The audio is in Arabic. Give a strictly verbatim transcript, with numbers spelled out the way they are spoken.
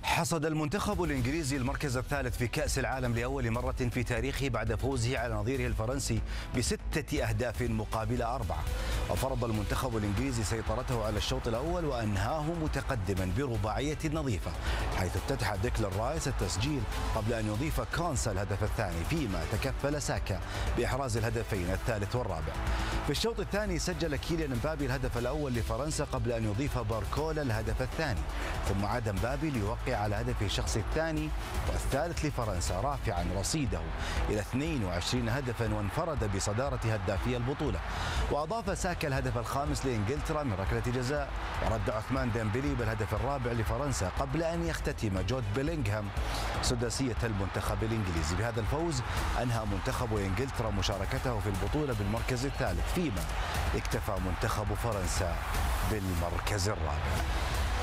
حصد المنتخب الإنجليزي المركز الثالث في كأس العالم لأول مرة في تاريخه بعد فوزه على نظيره الفرنسي بستة أهداف مقابل أربعة. وفرض المنتخب الإنجليزي سيطرته على الشوط الأول وأنهاه متقدما برباعية نظيفة، حيث افتتح ديكلان رايس التسجيل قبل أن يضيف كونسا الهدف الثاني، فيما تكفل ساكا بإحراز الهدفين الثالث والرابع. في الشوط الثاني سجل كيليان مبابي الهدف الأول لفرنسا قبل أن يضيف باركولا الهدف الثاني، ثم عاد مبابي ليوقع على هدفه الشخصي الثاني والثالث لفرنسا، رافعا رصيده إلى اثنين وعشرين هدفا وانفرد بصدارة هدافي البطولة. وأضاف ساكا الهدف الخامس لإنجلترا من ركلة جزاء، ورد عثمان ديمبلي بالهدف الرابع لفرنسا قبل أن يختتم جود بيلينغهام سداسية المنتخب الإنجليزي. بهذا الفوز أنهى منتخب إنجلترا مشاركته في البطولة بالمركز الثالث، فيما اكتفى منتخب فرنسا بالمركز الرابع.